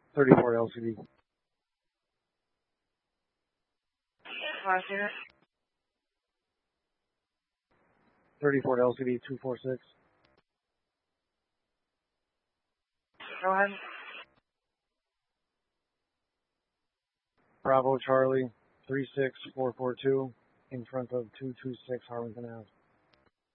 34 LCD. Washington. 34 LCD 246. Go ahead. Bravo Charlie 36442 in front of 226 Harlington Ave.